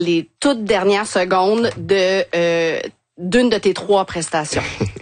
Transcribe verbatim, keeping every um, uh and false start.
les toutes dernières secondes de euh, d'une de tes trois prestations.